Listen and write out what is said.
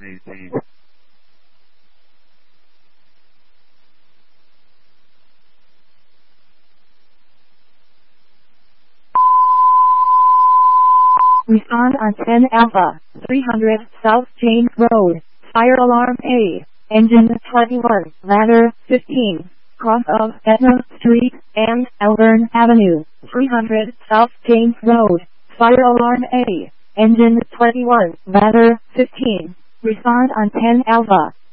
18. Respond on 10 Alpha, 300 South James Road, fire alarm A, engine 21, ladder 15, cross of Etna Street and Elburn Avenue, 300 South James Road, fire alarm A, engine 21, ladder 15. Respond on 10 Alpha.